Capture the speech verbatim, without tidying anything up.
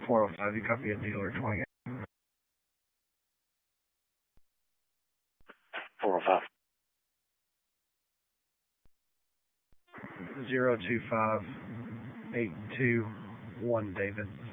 four oh five, you copy a dealer twenty. four oh five. zero two five eight two one, David.